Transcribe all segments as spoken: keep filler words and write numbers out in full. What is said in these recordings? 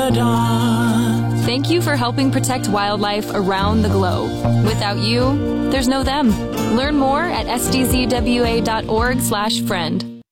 Thank you for helping protect wildlife around the globe. Without you, there's no them. Learn more at s d z w a dot org slash friend.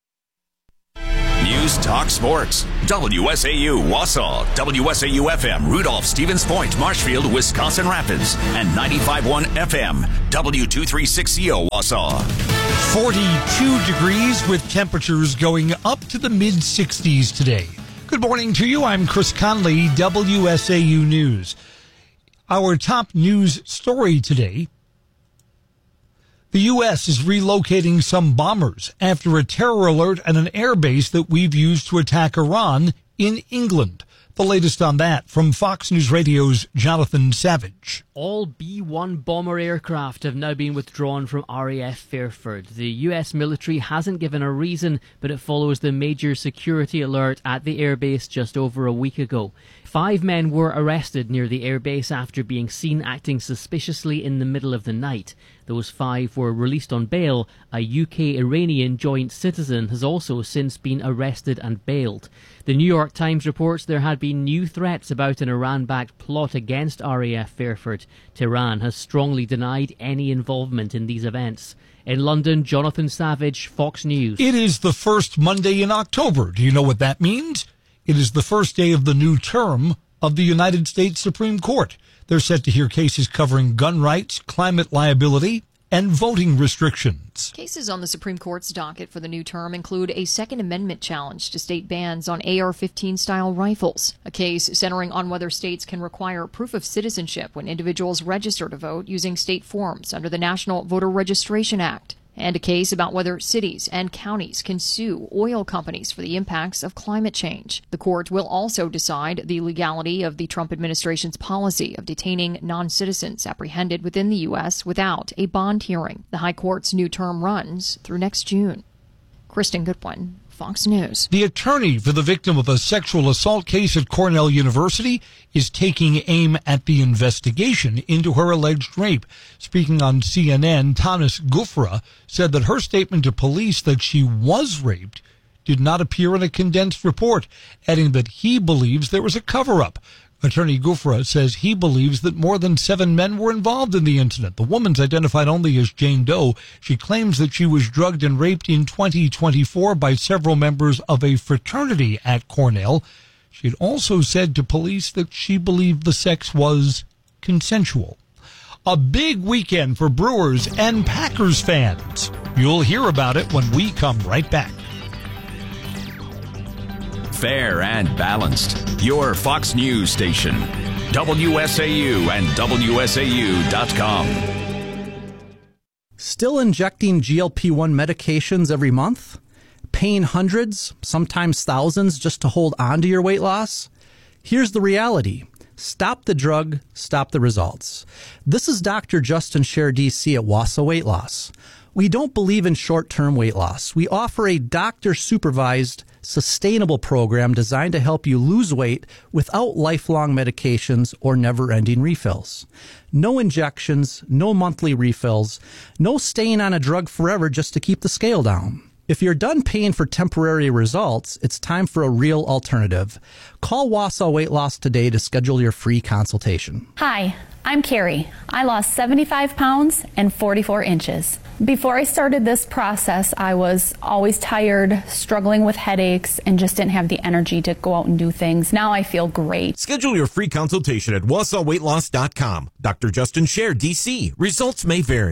News Talk Sports. W S A U Wausau, W S A U F M Rudolph, Stevens Point, Marshfield, Wisconsin Rapids, and ninety-five point one F M W two thirty-six C O Wausau. forty-two degrees with temperatures going up to the mid sixties today. Good morning to you. I'm Chris Conley, W S A U News. Our top news story today: the U S is relocating some bombers after a terror alert at an airbase that we've used to attack Iran in England. The latest on that from Fox News Radio's Jonathan Savage. All B one bomber aircraft have now been withdrawn from R A F Fairford. The U S military hasn't given a reason, but it follows the major security alert at the airbase just over a week ago. Five men were arrested near the airbase after being seen acting suspiciously in the middle of the night. Those five were released on bail. A U K-Iranian joint citizen has also since been arrested and bailed. The New York Times reports there had been new threats about an Iran-backed plot against R A F Fairford. Tehran has strongly denied any involvement in these events. In London, Jonathan Savage, Fox News. It is the first Monday in October. Do you know what that means? It is the first day of the new term of the United States Supreme Court. They're set to hear cases covering gun rights, climate liability, and voting restrictions. Cases on the Supreme Court's docket for the new term include a Second Amendment challenge to state bans on A R fifteen style rifles, a case centering on whether states can require proof of citizenship when individuals register to vote using state forms under the National Voter Registration Act, and a case about whether cities and counties can sue oil companies for the impacts of climate change. The court will also decide the legality of the Trump administration's policy of detaining non-citizens apprehended within the U S without a bond hearing. The High Court's new term runs through next June. Kristen Goodwin, Fox News. The attorney for the victim of a sexual assault case at Cornell University is taking aim at the investigation into her alleged rape. Speaking on C N N, Thomas Gufra said that her statement to police that she was raped did not appear in a condensed report, adding that he believes there was a cover-up. Attorney Gufra says he believes that more than seven men were involved in the incident. The woman's identified only as Jane Doe. She claims that she was drugged and raped in twenty twenty-four by several members of a fraternity at Cornell. She had also said to police that she believed the sex was consensual. A big weekend for Brewers and Packers fans. You'll hear about it when we come right back. Fair and balanced. Your Fox News station. W S A U and W S A U dot com. Still injecting G L P one medications every month? Paying hundreds, sometimes thousands, just to hold on to your weight loss? Here's the reality. Stop the drug, stop the results. This is Doctor Justin Scher, D C at Wausau Weight Loss. We don't believe in short-term weight loss. We offer a doctor-supervised, sustainable program designed to help you lose weight without lifelong medications or never-ending refills. No injections, no monthly refills, no staying on a drug forever just to keep the scale down. If you're done paying for temporary results, it's time for a real alternative. Call Wausau Weight Loss today to schedule your free consultation. Hi, I'm Carrie. I lost seventy-five pounds and forty-four inches. Before I started this process, I was always tired, struggling with headaches, and just didn't have the energy to go out and do things. Now I feel great. Schedule your free consultation at Wausau Weight Loss dot com. Doctor Justin Scher, D C. Results may vary.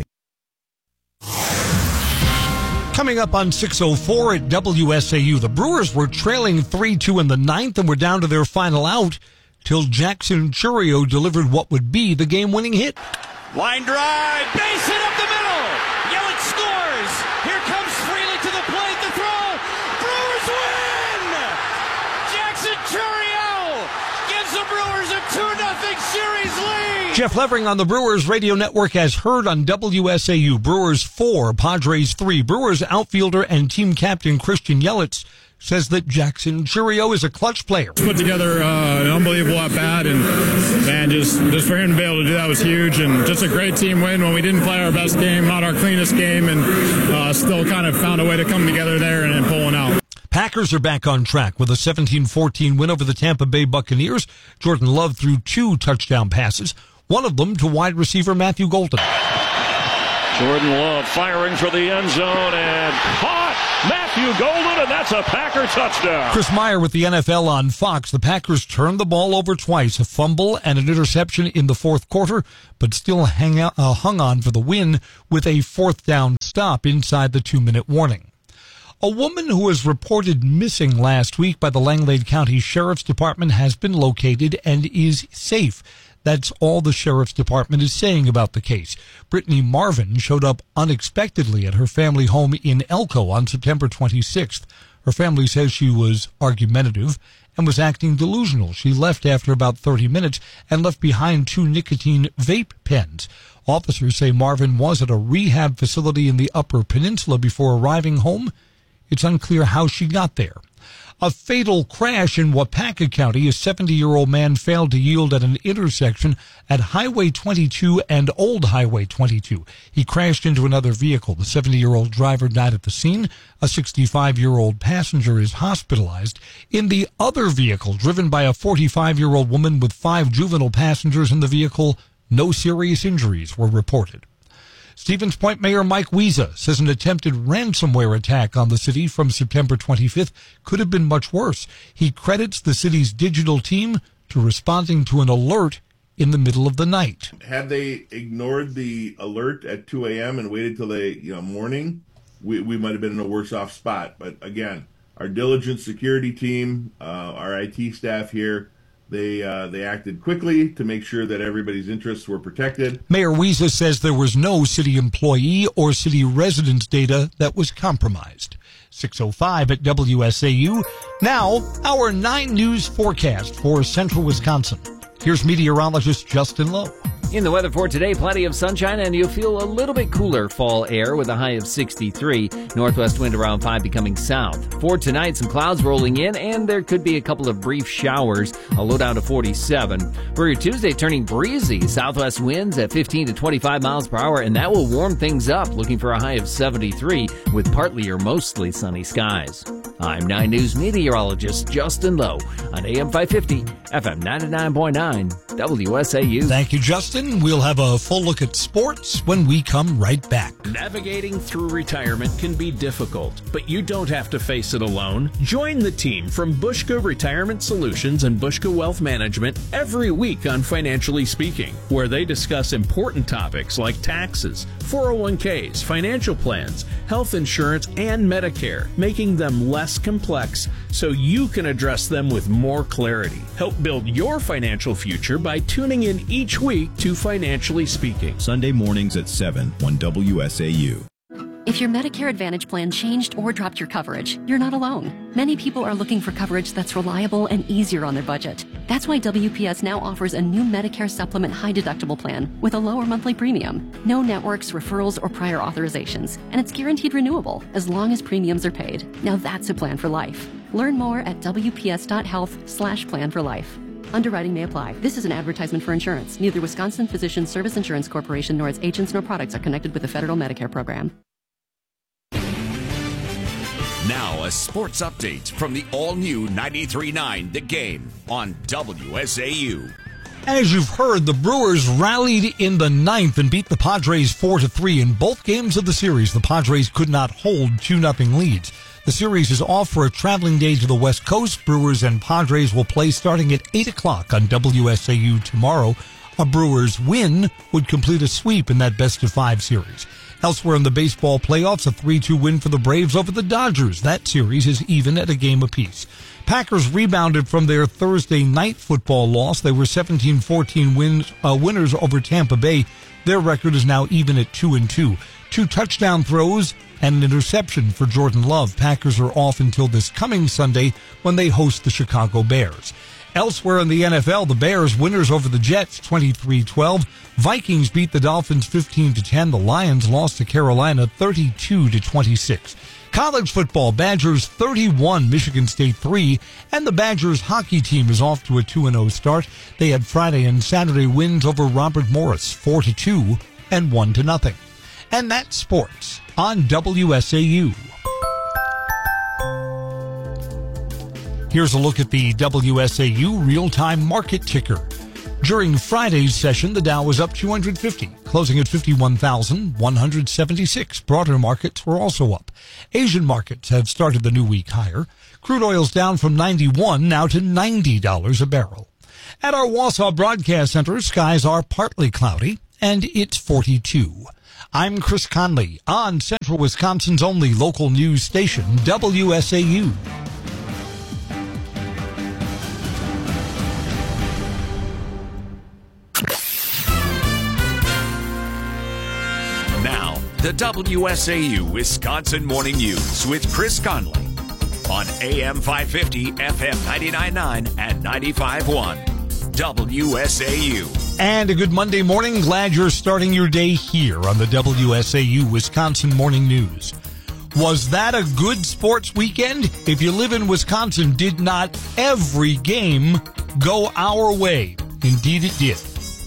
Coming up on six oh four at W S A U, the Brewers were trailing three two in the ninth and were down to their final out till Jackson Chourio delivered what would be the game-winning hit. Line drive, base hit up the middle. Yelich scores. Here comes Freely to the plate. The throw. Brewers win. Jackson Chourio gives the Brewers a two nothing series lead. Jeff Levering on the Brewers radio network has heard on W S A U. Brewers four, Padres three. Brewers outfielder and team captain Christian Yelich says that Jackson Chourio is a clutch player. Put together uh, an unbelievable at-bat, and man, just, just for him to be able to do that was huge, and just a great team win when we didn't play our best game, not our cleanest game, and uh, still kind of found a way to come together there and, and pull one out. Packers are back on track with a seventeen fourteen win over the Tampa Bay Buccaneers. Jordan Love threw two touchdown passes, one of them to wide receiver Matthew Golden. Jordan Love firing for the end zone and caught Matthew Golden, and that's a Packer touchdown. Chris Meyer with the N F L on Fox. The Packers turned the ball over twice, a fumble and an interception in the fourth quarter, but still hang out, uh, hung on for the win with a fourth down stop inside the two-minute warning. A woman who was reported missing last week by the Langlade County Sheriff's Department has been located and is safe. That's all the Sheriff's Department is saying about the case. Brittany Marvin showed up unexpectedly at her family home in Elko on September twenty-sixth. Her family says she was argumentative and was acting delusional. She left after about thirty minutes and left behind two nicotine vape pens. Officers say Marvin was at a rehab facility in the Upper Peninsula before arriving home. It's unclear how she got there. A fatal crash in Wapaka County. A seventy-year-old man failed to yield at an intersection at Highway twenty-two and Old Highway twenty-two. He crashed into another vehicle. The seventy-year-old driver died at the scene. A sixty-five-year-old passenger is hospitalized. In the other vehicle, driven by a forty-five-year-old woman with five juvenile passengers in the vehicle, no serious injuries were reported. Stevens Point Mayor Mike Wiesa says an attempted ransomware attack on the city from September twenty-fifth could have been much worse. He credits the city's digital team to responding to an alert in the middle of the night. Had they ignored the alert at two a.m. and waited till the you know, morning, we, we might have been in a worse off spot. But again, our diligent security team, uh, our I T staff here, They uh, they acted quickly to make sure that everybody's interests were protected. Mayor Wiesa says there was no city employee or city residents data that was compromised. six oh five at W S A U. Now, our nine news forecast for central Wisconsin. Here's meteorologist Justin Lowe. In the weather for today, plenty of sunshine, and you'll feel a little bit cooler fall air with a high of sixty-three. Northwest wind around five becoming south. For tonight, some clouds rolling in, and there could be a couple of brief showers, a low down to forty-seven. For your Tuesday, turning breezy. Southwest winds at fifteen to twenty-five miles per hour, and that will warm things up, looking for a high of seventy-three with partly or mostly sunny skies. I'm nine News meteorologist Justin Lowe on A M five fifty, F M ninety-nine point nine, W S A U. Thank you, Justin. We'll have a full look at sports when we come right back. Navigating through retirement can be difficult, but you don't have to face it alone. Join the team from Bushka Retirement Solutions and Bushka Wealth Management every week on Financially Speaking, where they discuss important topics like taxes, four oh one k's, financial plans, health insurance, and Medicare, making them less complex so you can address them with more clarity. Help build your financial future by tuning in each week to Financially Speaking. Sunday mornings at seven on W S A U. If your Medicare Advantage plan changed or dropped your coverage, you're not alone. Many people are looking for coverage that's reliable and easier on their budget. That's why W P S now offers a new Medicare Supplement high deductible plan with a lower monthly premium, no networks, referrals, or prior authorizations, and it's guaranteed renewable as long as premiums are paid. Now that's a plan for life. Learn more at W P S dot health slash plan for life. Underwriting may apply. This is an advertisement for insurance. Neither Wisconsin Physicians Service Insurance Corporation nor its agents nor products are connected with the federal Medicare program. Now a sports update from the all-new ninety-three point nine The Game on W S A U. As you've heard, the Brewers rallied in the ninth and beat the Padres four to three in both games of the series. The Padres could not hold two nothing leads. The series is off for a traveling day to the West Coast. Brewers and Padres will play starting at eight o'clock on W S A U tomorrow. A Brewers win would complete a sweep in that best-of-five series. Elsewhere in the baseball playoffs, a three two win for the Braves over the Dodgers. That series is even at a game apiece. Packers rebounded from their Thursday night football loss. They were seventeen fourteen wins, uh, winners over Tampa Bay. Their record is now even at two and two. Two touchdown throws and an interception for Jordan Love. Packers are off until this coming Sunday when they host the Chicago Bears. Elsewhere in the N F L, the Bears winners over the Jets twenty-three twelve. Vikings beat the Dolphins fifteen to ten. The Lions lost to Carolina thirty-two to twenty-six. College football, Badgers thirty-one, Michigan State three, and the Badgers hockey team is off to a two and oh start. They had Friday and Saturday wins over Robert Morris four to two and one to nothing. And that's sports on W S A U. Here's a look at the W S A U real-time market ticker. During Friday's session, the Dow was up two hundred fifty, closing at fifty-one thousand one hundred seventy-six. Broader markets were also up. Asian markets have started the new week higher. Crude oil's down from ninety-one now to ninety dollars a barrel. At our Wausau Broadcast Center, skies are partly cloudy, and it's forty-two. I'm Chris Conley on Central Wisconsin's only local news station, W S A U. Now, the W S A U Wisconsin Morning News with Chris Conley on A M five fifty, F M ninety-nine point nine, and ninety-five point one. W S A U. And a good Monday morning. Glad you're starting your day here on the W S A U Wisconsin Morning News. Was that a good sports weekend? If you live in Wisconsin, did not every game go our way? Indeed it did.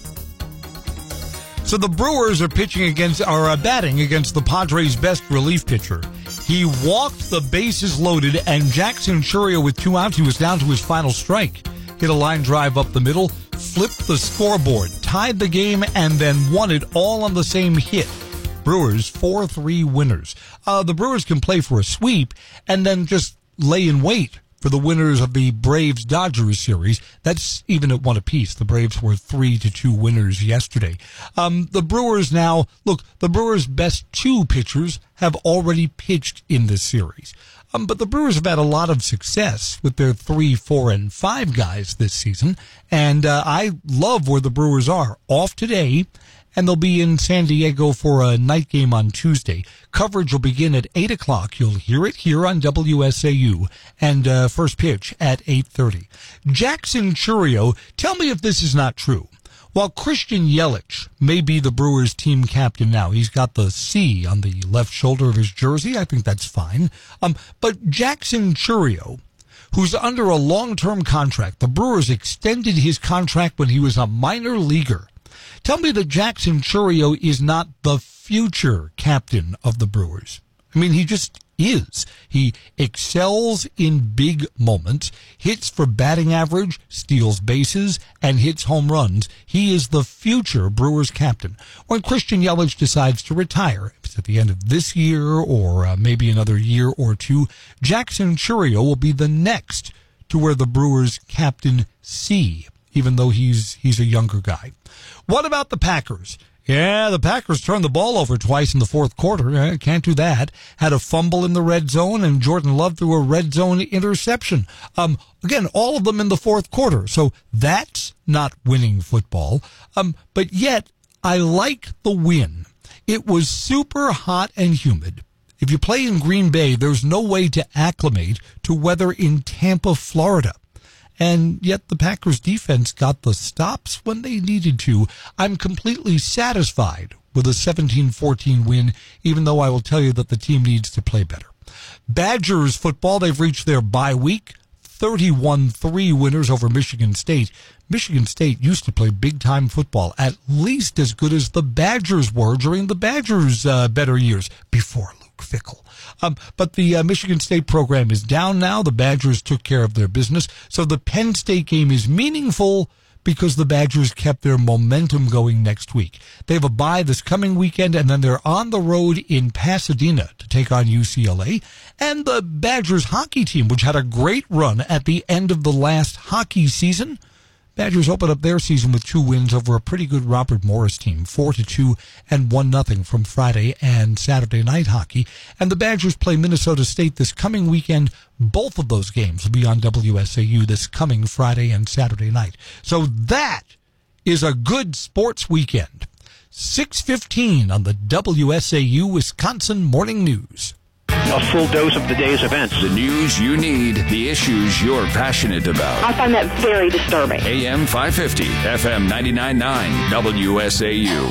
So the Brewers are pitching against, are uh, batting against the Padres' best relief pitcher. He walked the bases loaded, and Jackson Chourio with two outs, he was down to his final strike. Hit a line drive up the middle, flipped the scoreboard, tied the game, and then won it all on the same hit. Brewers four three winners. Uh, the Brewers can play for a sweep and then just lay in wait for the winners of the Braves-Dodgers series. That's even at one apiece. The Braves were three to two winners yesterday. Um, the Brewers now, look, the Brewers' best two pitchers have already pitched in this series. Um, but the Brewers have had a lot of success with their three, four, and five guys this season. And uh, I love where the Brewers are. Off today, and they'll be in San Diego for a night game on Tuesday. Coverage will begin at eight o'clock. You'll hear it here on W S A U. And uh, first pitch at eight thirty. Jackson Chourio, tell me if this is not true. While Christian Yelich may be the Brewers team captain now, he's got the C on the left shoulder of his jersey. I think that's fine. Um, but Jackson Chourio, who's under a long-term contract, the Brewers extended his contract when he was a minor leaguer. Tell me that Jackson Chourio is not the future captain of the Brewers. I mean, he just is. He excels in big moments, hits for batting average, steals bases, and hits home runs. He is the future Brewers captain. When Christian Yelich decides to retire, if it's at the end of this year or uh, maybe another year or two, Jackson Chourio will be the next to where the Brewers captain C, even though he's he's a younger guy. What about the Packers? Yeah, the Packers turned the ball over twice in the fourth quarter. Eh, can't do that. Had a fumble in the red zone, and Jordan Love threw a red zone interception. Um, again, all of them in the fourth quarter. So that's not winning football. Um, but yet, I like the win. It was super hot and humid. If you play in Green Bay, there's no way to acclimate to weather in Tampa, Florida. And yet the Packers defense got the stops when they needed to. I'm completely satisfied with a seventeen fourteen win, even though I will tell you that the team needs to play better. Badgers football, they've reached their bye week. thirty-one three winners over Michigan State. Michigan State used to play big-time football, at least as good as the Badgers were during the Badgers' uh, better years, before Luke Fickell. Um, but the uh, Michigan State program is down now. The Badgers took care of their business. So the Penn State game is meaningful because the Badgers kept their momentum going next week. They have a bye this coming weekend, and then they're on the road in Pasadena to take on U C L A. And the Badgers hockey team, which had a great run at the end of the last hockey season, Badgers opened up their season with two wins over a pretty good Robert Morris team, four to two and one nothing from Friday and Saturday night hockey. And the Badgers play Minnesota State this coming weekend. Both of those games will be on W S A U this coming Friday and Saturday night. So that is a good sports weekend. six fifteen on the W S A U Wisconsin Morning News. A full dose of the day's events. The news you need, the issues you're passionate about. I find that very disturbing. A M five fifty, F M ninety-nine point nine, W S A U.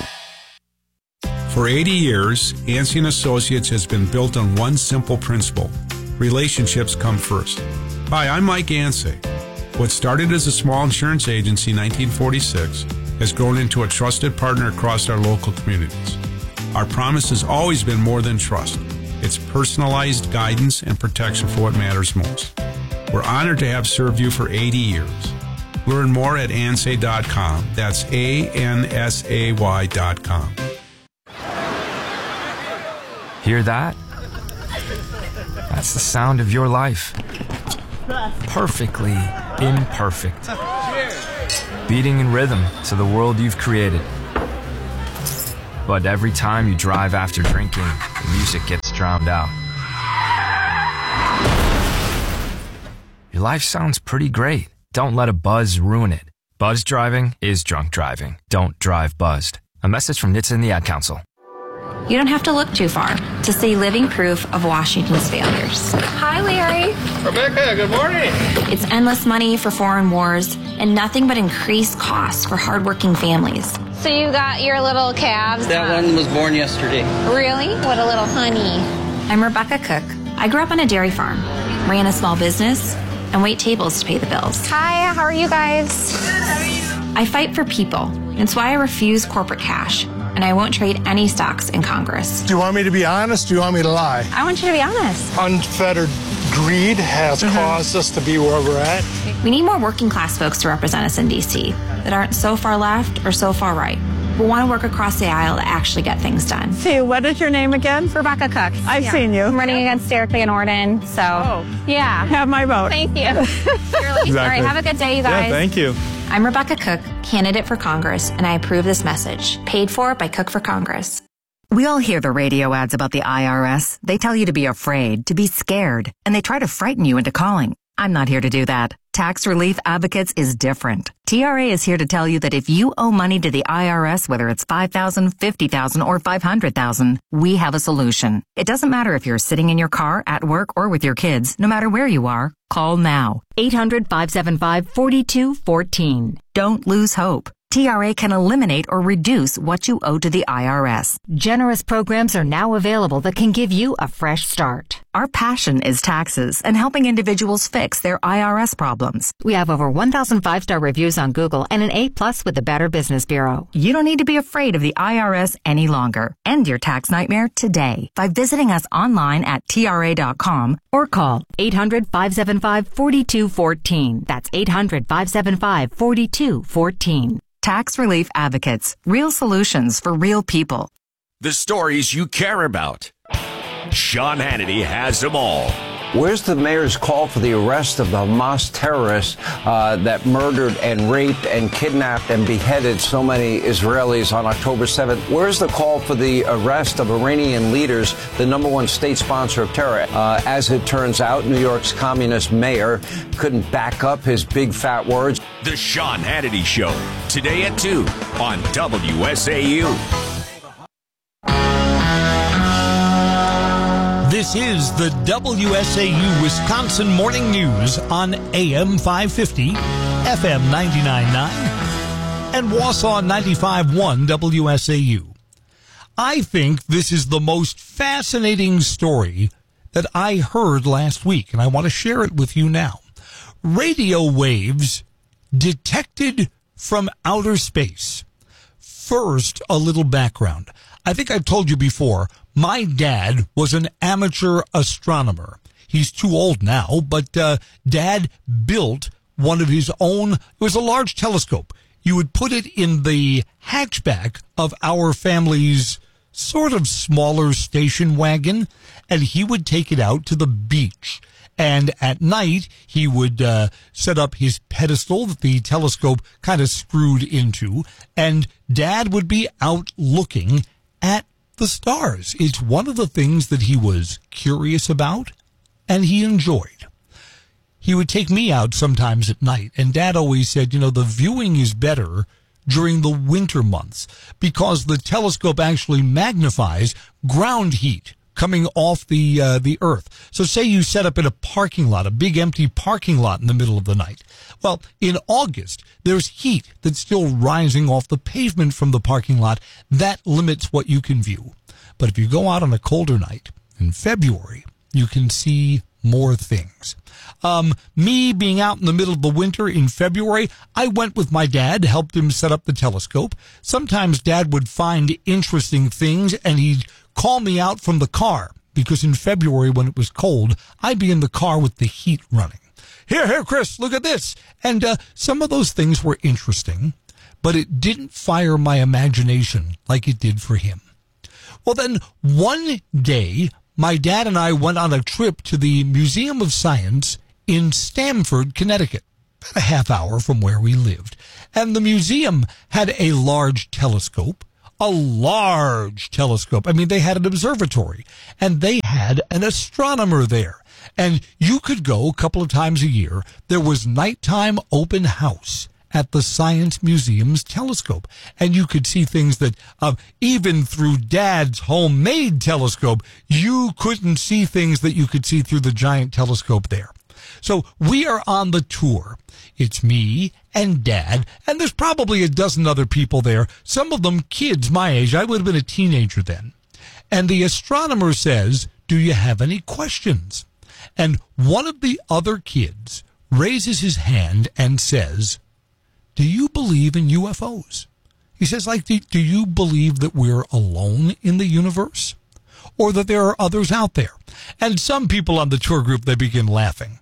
For eighty years, Yancey and Associates has been built on one simple principle. Relationships come first. Hi, I'm Mike Yancey. What started as a small insurance agency in nineteen forty-six has grown into a trusted partner across our local communities. Our promise has always been more than trust. It's personalized guidance and protection for what matters most. We're honored to have served you for eighty years. Learn more at A N S A Y dot com. That's A N S A Y dot com. Hear that? That's the sound of your life. Perfectly imperfect. Beating in rhythm to the world you've created. But every time you drive after drinking, the music gets drowned out. Your life sounds pretty great. Don't let a buzz ruin it. Buzz driving is drunk driving. Don't drive buzzed. A message from N H T S A and the Ad Council. You don't have to look too far to see living proof of Washington's failures. Hi, Larry. Rebecca, good morning. It's endless money for foreign wars and nothing but increased costs for hardworking families. So you got your little calves? That uh, one was born yesterday. Really? What a little honey. I'm Rebecca Cook. I grew up on a dairy farm, ran a small business, and wait tables to pay the bills. Hi, how are you guys? Good, how are you? I fight for people. It's why I refuse corporate cash, and I won't trade any stocks in Congress. Do you want me to be honest? Do you want me to lie? I want you to be honest. Unfettered greed has mm-hmm. caused us to be where we're at. We need more working class folks to represent us in D C that aren't so far left or so far right. We want to work across the aisle to actually get things done. See, what is your name again? Rebecca Cook. I've yeah. seen you. I'm running against Eric Van Orden, so oh. yeah. Have my vote. Thank you. Exactly. All right, have a good day, you guys. Yeah, thank you. I'm Rebecca Cook, candidate for Congress, and I approve this message. Paid for by Cook for Congress. We all hear the radio ads about the I R S. They tell you to be afraid, to be scared, and they try to frighten you into calling. I'm not here to do that. Tax Relief Advocates is different. T R A is here to tell you that if you owe money to the I R S, whether it's five thousand dollars, fifty thousand dollars, or five hundred thousand dollars, we have a solution. It doesn't matter if you're sitting in your car, at work, or with your kids. No matter where you are, call now. eight hundred, five seven five, four two one four. Don't lose hope. T R A can eliminate or reduce what you owe to the I R S. Generous programs are now available that can give you a fresh start. Our passion is taxes and helping individuals fix their I R S problems. We have over one thousand five-star reviews on Google and an A plus with the Better Business Bureau. You don't need to be afraid of the I R S any longer. End your tax nightmare today by visiting us online at T R A dot com or call eight hundred, five seven five, four two one four. That's eight hundred, five seven five, four two one four. Tax Relief Advocates. Real solutions for real people. The stories you care about. Sean Hannity has them all. Where's the mayor's call for the arrest of the Hamas terrorists uh, that murdered and raped and kidnapped and beheaded so many Israelis on October seventh? Where's the call for the arrest of Iranian leaders, the number one state sponsor of terror? Uh, as it turns out, New York's communist mayor couldn't back up his big fat words. The Sean Hannity Show, today at two on W S A U. This is the W S A U Wisconsin Morning News on A M five fifty, F M ninety-nine point nine, and Wausau ninety-five point one W S A U. I think this is the most fascinating story that I heard last week, and I want to share it with you now. Radio waves detected from outer space. First, a little background. I think I've told you before, my dad was an amateur astronomer. He's too old now, but uh, Dad built one of his own. It was a large telescope. You would put it in the hatchback of our family's sort of smaller station wagon, and he would take it out to the beach. And at night, he would uh, set up his pedestal that the telescope kind of screwed into, and Dad would be out looking at the stars. It's one of the things that he was curious about and he enjoyed. He would take me out sometimes at night, and Dad always said, you know, the viewing is better during the winter months because the telescope actually magnifies ground heat coming off the uh, the earth. So say you set up in a parking lot, a big empty parking lot in the middle of the night. Well, in August, there's heat that's still rising off the pavement from the parking lot. That limits what you can view. But if you go out on a colder night in February, you can see more things. Um, me being out in the middle of the winter in February, I went with my dad, helped him set up the telescope. Sometimes Dad would find interesting things and he'd call me out from the car because in February when it was cold, I'd be in the car with the heat running. here, here, Chris, look at this. And uh, some of those things were interesting, but it didn't fire my imagination like it did for him. Well, then one day, my dad and I went on a trip to the Museum of Science in Stamford, Connecticut, about a half hour from where we lived. And the museum had a large telescope, a large telescope. I mean, they had an observatory, and they had an astronomer there. And you could go a couple of times a year. There was nighttime open house at the Science Museum's telescope. And you could see things that uh, even through Dad's homemade telescope, you couldn't see things that you could see through the giant telescope there. So we are on the tour. It's me and Dad, and there's probably a dozen other people there, some of them kids my age. I would have been a teenager then. And the astronomer says, do you have any questions? And one of the other kids raises his hand and says, do you believe in U F Os? He says, like, do, do you believe that we're alone in the universe? Or that there are others out there? And some people on the tour group, they begin laughing.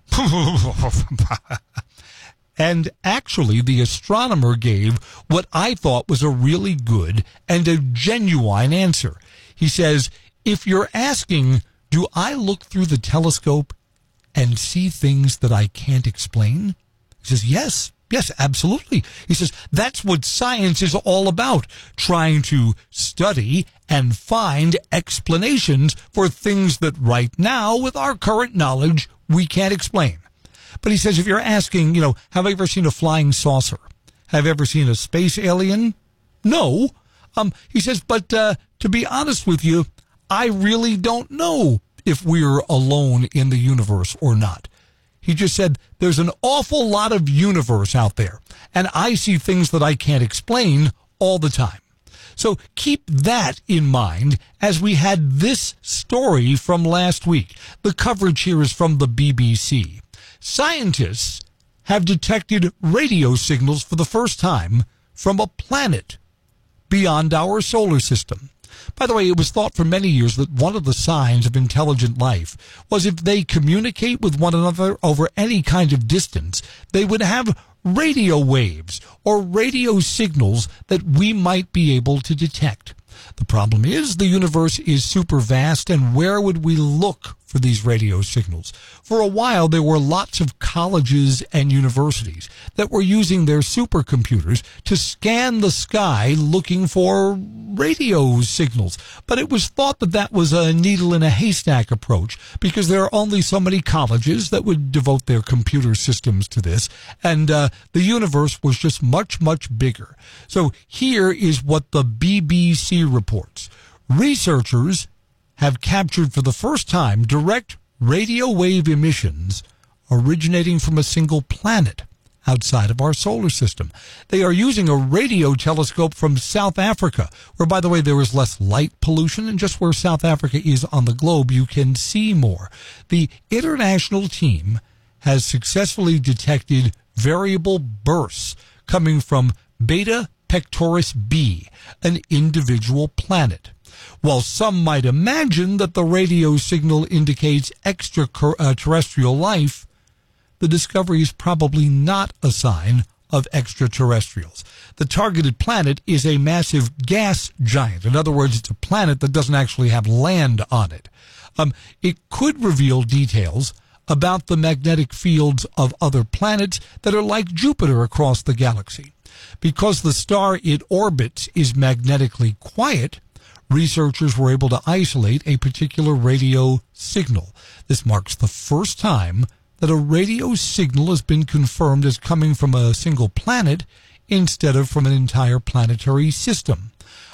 And actually, the astronomer gave what I thought was a really good and a genuine answer. He says, if you're asking, do I look through the telescope and see things that I can't explain? He says, yes. Yes, absolutely. He says, that's what science is all about, trying to study and find explanations for things that right now, with our current knowledge, we can't explain. But he says, if you're asking, you know, have I ever seen a flying saucer? Have you ever seen a space alien? No. Um, he says, but uh, to be honest with you, I really don't know if we're alone in the universe or not. He just said, there's an awful lot of universe out there, and I see things that I can't explain all the time. So keep that in mind as we had this story from last week. The coverage here is from the B B C. Scientists have detected radio signals for the first time from a planet beyond our solar system. By the way, it was thought for many years that one of the signs of intelligent life was if they communicate with one another over any kind of distance, they would have radio waves or radio signals that we might be able to detect. The problem is the universe is super vast, and where would we look for these radio signals? For a while, there were lots of colleges and universities that were using their supercomputers to scan the sky looking for radio signals. But it was thought that that was a needle in a haystack approach because there are only so many colleges that would devote their computer systems to this, and uh, the universe was just much, much bigger. So here is what the B B C reports. Researchers have captured for the first time direct radio wave emissions originating from a single planet outside of our solar system. They are using a radio telescope from South Africa, where, by the way, there is less light pollution, and just where South Africa is on the globe, you can see more. The international team has successfully detected variable bursts coming from Beta Pictoris b, an individual planet. While some might imagine that the radio signal indicates extraterrestrial life, the discovery is probably not a sign of extraterrestrials. The targeted planet is a massive gas giant. In other words, it's a planet that doesn't actually have land on it. Um, it could reveal details about the magnetic fields of other planets that are like Jupiter across the galaxy. Because the star it orbits is magnetically quiet, researchers were able to isolate a particular radio signal. This marks the first time that a radio signal has been confirmed as coming from a single planet instead of from an entire planetary system.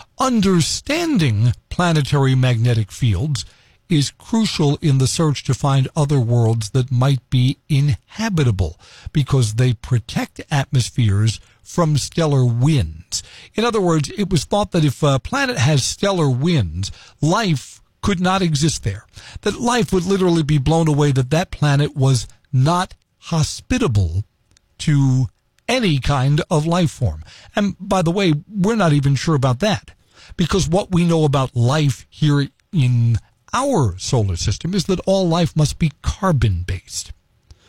Understanding planetary magnetic fields is crucial in the search to find other worlds that might be inhabitable because they protect atmospheres from stellar winds. In other words, it was thought that if a planet has stellar winds, life could not exist there. That life would literally be blown away, that that planet was not hospitable to any kind of life form. And by the way, we're not even sure about that, because what we know about life here in our solar system is that all life must be carbon-based.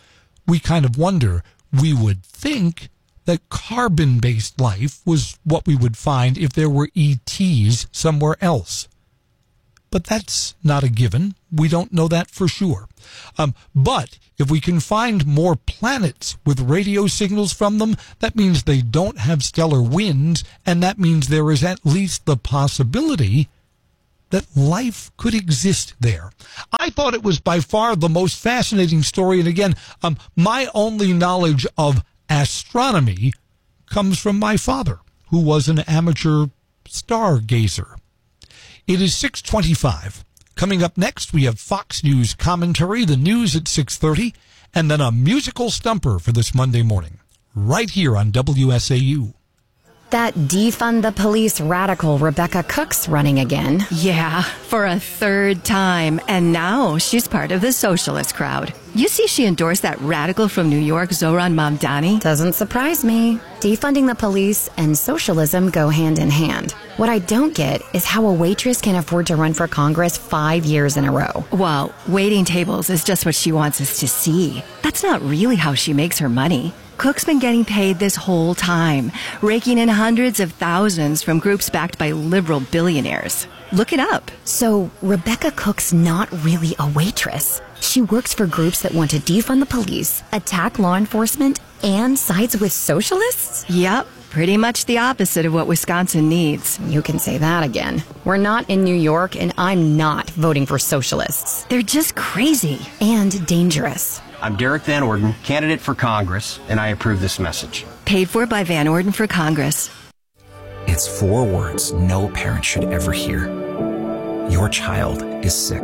we kind of wonder, we would think that carbon-based life was what we would find if there were E Ts somewhere else. But that's not a given. We don't know that for sure. Um, but if we can find more planets with radio signals from them, that means they don't have stellar winds, and that means there is at least the possibility that life could exist there. I thought it was by far the most fascinating story, and again, um, my only knowledge of astronomy comes from my father, who was an amateur stargazer. It is six twenty-five. Coming up next, we have Fox News commentary, the news at six thirty, and then a musical stumper for this Monday morning, right here on W S A U. That defund the police radical Rebecca Cook's running again. Yeah, for a third time. And now she's part of the socialist crowd. You see she endorsed that radical from New York, Zohran Mamdani? Doesn't surprise me. Defunding the police and socialism go hand in hand. What I don't get is how a waitress can afford to run for Congress five years in a row. Well, waiting tables is just what she wants us to see. That's not really how she makes her money. Cook's been getting paid this whole time, raking in hundreds of thousands from groups backed by liberal billionaires. Look it up. So Rebecca Cook's not really a waitress. She works for groups that want to defund the police, attack law enforcement, and sides with socialists? Yep, pretty much the opposite of what Wisconsin needs. You can say that again. We're not in New York, and I'm not voting for socialists. They're just crazy. And dangerous. I'm Derek Van Orden, candidate for Congress, and I approve this message. Paid for by Van Orden for Congress. It's four words no parent should ever hear. Your child is sick.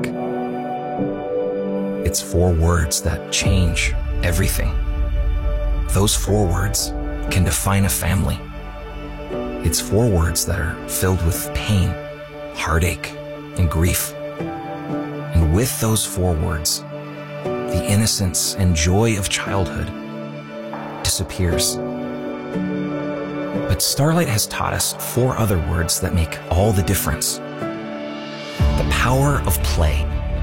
It's four words that change everything. Those four words can define a family. It's four words that are filled with pain, heartache, and grief. And with those four words, the innocence and joy of childhood disappears. But Starlight has taught us four other words that make all the difference. The power of play.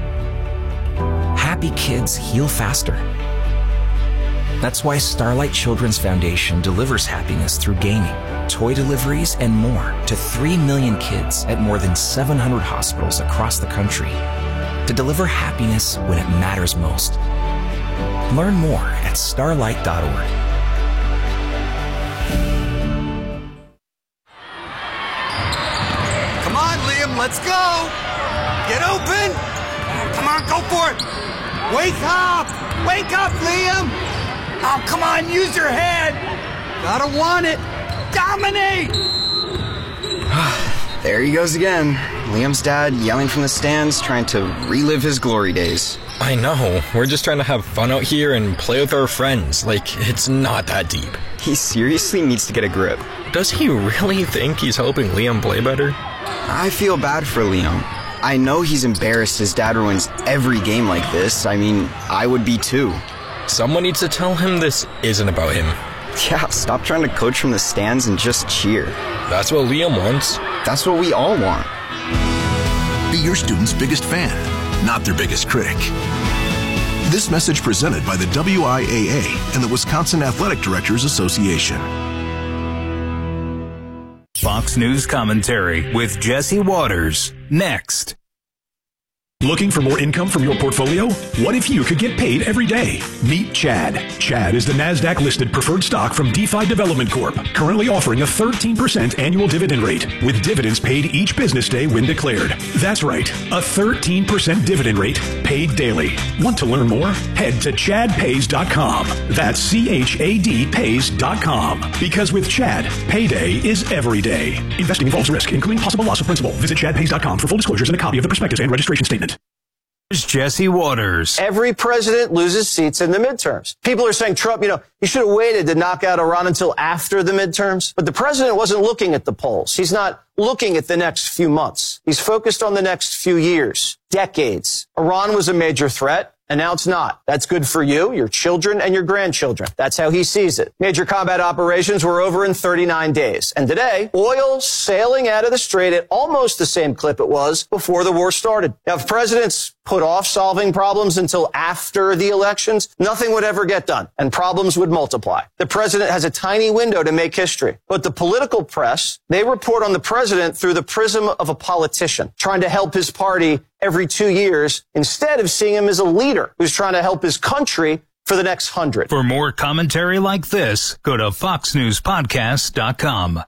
Happy kids heal faster. That's why Starlight Children's Foundation delivers happiness through gaming, toy deliveries, and more to three million kids at more than seven hundred hospitals across the country to deliver happiness when it matters most. Learn more at starlight dot org. Come on, Liam, let's go! Get open! Come on, go for it! Wake up! Wake up, Liam! Oh, come on, use your head! Gotta want it! Dominate! There he goes again. Liam's dad yelling from the stands, trying to relive his glory days. I know. We're just trying to have fun out here and play with our friends. Like, it's not that deep. He seriously needs to get a grip. Does he really think he's helping Liam play better? I feel bad for Liam. I know he's embarrassed his dad ruins every game like this. I mean, I would be too. Someone needs to tell him this isn't about him. Yeah, stop trying to coach from the stands and just cheer. That's what Liam wants. That's what we all want. Be your student's biggest fan, not their biggest critic. This message presented by the W I A A and the Wisconsin Athletic Directors Association. Fox News commentary with Jesse Waters. Next. Looking for more income from your portfolio? What if you could get paid every day? Meet Chad. Chad is the NASDAQ-listed preferred stock from DeFi Development Corp, currently offering a thirteen percent annual dividend rate, with dividends paid each business day when declared. That's right, a thirteen percent dividend rate paid daily. Want to learn more? Head to chad pays dot com. That's C H A D pays dot com. Because with Chad, payday is every day. Investing involves risk, including possible loss of principal. Visit chad pays dot com for full disclosures and a copy of the prospectus and registration statement. Here's Jesse Waters. Every president loses seats in the midterms. People are saying, Trump, you know, you should have waited to knock out Iran until after the midterms. But the president wasn't looking at the polls. He's not looking at the next few months. He's focused on the next few years, decades. Iran was a major threat. And now it's not. That's good for you, your children, and your grandchildren. That's how he sees it. Major combat operations were over in thirty-nine days. And today, oil sailing out of the Strait at almost the same clip it was before the war started. Now, if presidents put off solving problems until after the elections, nothing would ever get done, and problems would multiply. The president has a tiny window to make history. But the political press, they report on the president through the prism of a politician, trying to help his party every two years, instead of seeing him as a leader who's trying to help his country for the next hundred. For more commentary like this, go to fox news podcast dot com.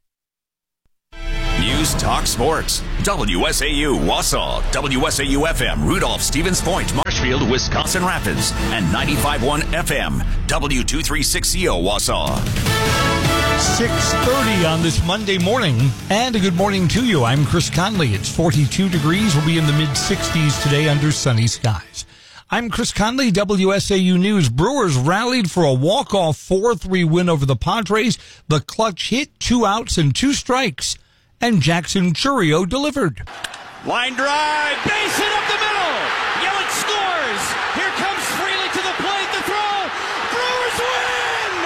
News Talk Sports. W S A U Wausau, W S A U F M Rudolph, Stevens Point, Marshfield, Wisconsin Rapids, and ninety-five point one F M W two thirty-six C O Wausau. six thirty on this Monday morning, and a good morning to you. I'm Chris Conley. It's forty-two degrees. We'll be in the mid-sixties today under sunny skies. I'm Chris Conley, W S A U News. Brewers rallied for a walk-off four three win over the Padres. The clutch hit, two outs and two strikes, and Jackson Chourio delivered. Line drive, base hit up the middle. Yelich scores. Here comes Freely to the plate. The throw. Brewers win.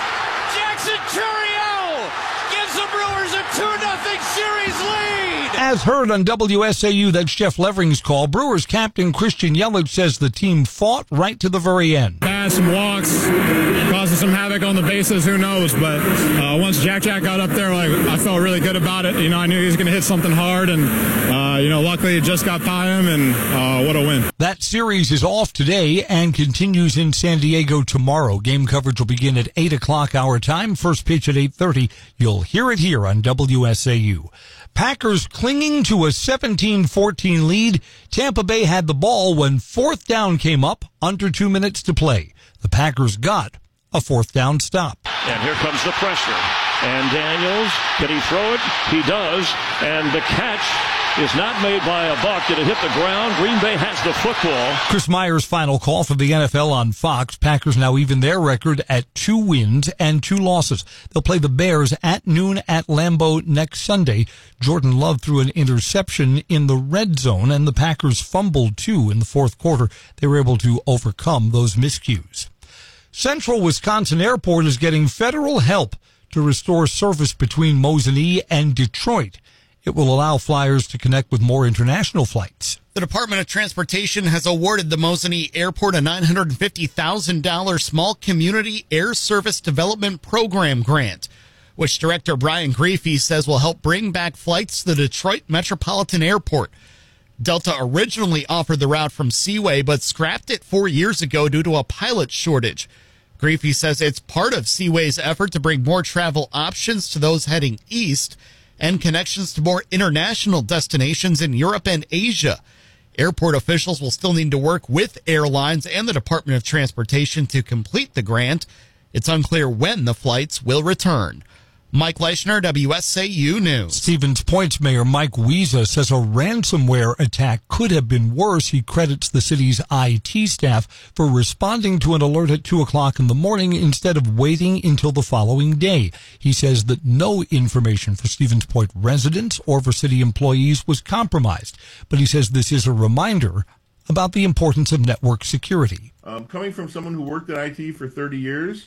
Jackson Chourio gives the Brewers a two nothing series lead. As heard on W S A U, that's Jeff Levering's call. Brewers captain Christian Yelich says the team fought right to the very end. Had some walks, causing some havoc on the bases, who knows, but uh, once Jack Jack got up there, like, I felt really good about it. You know, I knew he was going to hit something hard, and, uh, you know, luckily it just got by him, and uh, what a win. That series is off today and continues in San Diego tomorrow. Game coverage will begin at eight o'clock our time, first pitch at eight thirty. You'll hear it here on W S A U. Packers clinging to a seventeen fourteen lead. Tampa Bay had the ball when fourth down came up, under two minutes to play. The Packers got a fourth down stop. And here comes the pressure. And Daniels, can he throw it? He does. And the catch is not made by a Buck. Did it hit the ground? Green Bay has the football. Chris Meyer's final call for the N F L on Fox. Packers now even their record at two wins and two losses. They'll play the Bears at noon at Lambeau next Sunday. Jordan Love threw an interception in the red zone, and the Packers fumbled too in the fourth quarter. They were able to overcome those miscues. Central Wisconsin Airport is getting federal help to restore service between Mosinee and Detroit. It will allow flyers to connect with more international flights. The Department of Transportation has awarded the Mosinee Airport a nine hundred fifty thousand dollars Small Community Air Service Development Program grant, which Director Brian Griefey says will help bring back flights to the Detroit Metropolitan Airport. Delta originally offered the route from Seaway, but scrapped it four years ago due to a pilot shortage. Griefey says it's part of Seaway's effort to bring more travel options to those heading east and connections to more international destinations in Europe and Asia. Airport officials will still need to work with airlines and the Department of Transportation to complete the grant. It's unclear when the flights will return. Mike Leischner, W S A U News. Stevens Point's Mayor Mike Wiesa says a ransomware attack could have been worse. He credits the city's I T staff for responding to an alert at two o'clock in the morning instead of waiting until the following day. He says that no information for Stevens Point residents or for city employees was compromised. But he says this is a reminder about the importance of network security. Um, coming from someone who worked in I T for thirty years,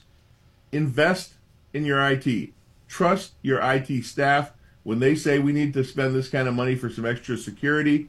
invest in your I T. Trust your I T staff. When they say we need to spend this kind of money for some extra security,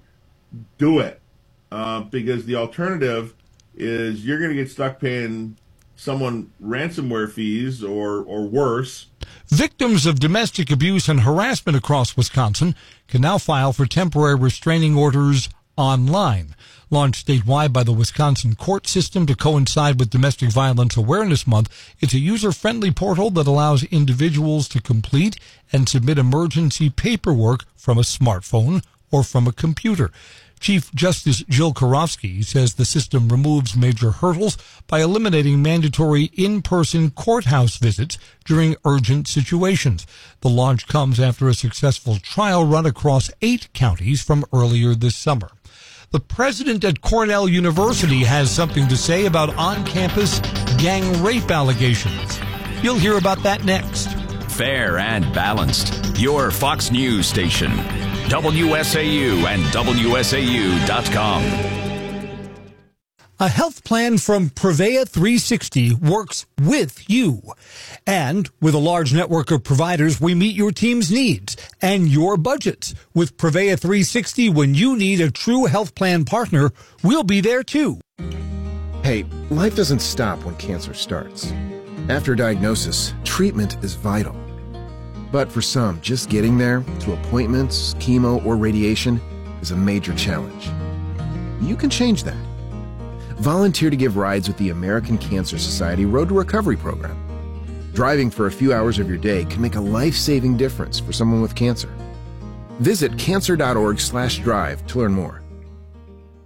do it. Uh, because the alternative is you're going to get stuck paying someone ransomware fees or, or worse. Victims of domestic abuse and harassment across Wisconsin can now file for temporary restraining orders online. Launched statewide by the Wisconsin court system to coincide with Domestic Violence Awareness Month, it's a user-friendly portal that allows individuals to complete and submit emergency paperwork from a smartphone or from a computer. Chief Justice Jill Karofsky says the system removes major hurdles by eliminating mandatory in-person courthouse visits during urgent situations. The launch comes after a successful trial run across eight counties from earlier this summer. The president at Cornell University has something to say about on-campus gang rape allegations. You'll hear about that next. Fair and balanced. Your Fox News station. W S A U and W S A U dot com. A health plan from Prevea three sixty works with you. And with a large network of providers, we meet your team's needs and your budgets. With Prevea three sixty, when you need a true health plan partner, we'll be there too. Hey, life doesn't stop when cancer starts. After diagnosis, treatment is vital. But for some, just getting there, to appointments, chemo, or radiation, is a major challenge. You can change that. Volunteer to give rides with the American Cancer Society Road to Recovery program. Driving for a few hours of your day can make a life-saving difference for someone with cancer. Visit cancer dot org slash drive to learn more.